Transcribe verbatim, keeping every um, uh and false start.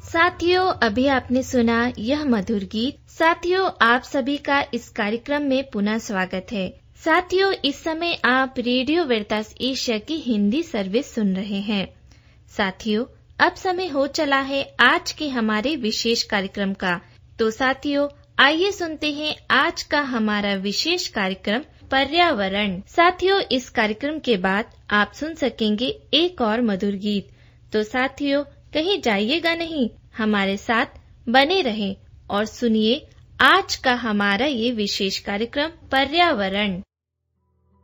साथियों, अभी आपने सुना यह मधुर गीत। साथियों, आप सभी का इस कार्यक्रम में पुनः स्वागत है। साथियों, इस समय आप रेडियो वेरितास एशिया की हिंदी सर्विस सुन रहे हैं। साथियों, अब समय हो चला है आज के हमारे विशेष कार्यक्रम का। तो साथियों, आइए सुनते हैं आज का हमारा विशेष कार्यक्रम पर्यावरण। साथियों, इस कार्यक्रम के बाद आप सुन सकेंगे एक और मधुर गीत। तो साथियों, कहीं जाइएगा नहीं, हमारे साथ बने रहें और सुनिए आज का हमारा ये विशेष कार्यक्रम पर्यावरण।